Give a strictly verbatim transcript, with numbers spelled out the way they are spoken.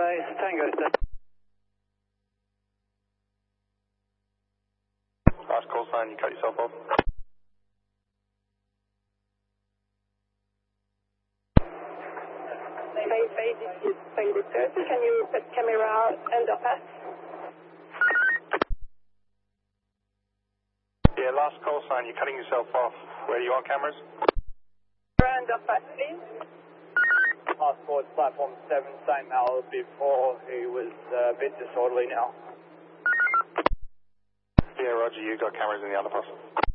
it's Tango. Last call sign, you cut yourself off. Base, base, this is Tango thirty. Can you put camera underpass? Yeah, last call sign, you're cutting yourself off. Where do you want cameras? Underpass, please. Last call is platform seven, same hour before. He was uh, a bit disorderly now. Yeah, Roger, you got cameras in the other bus.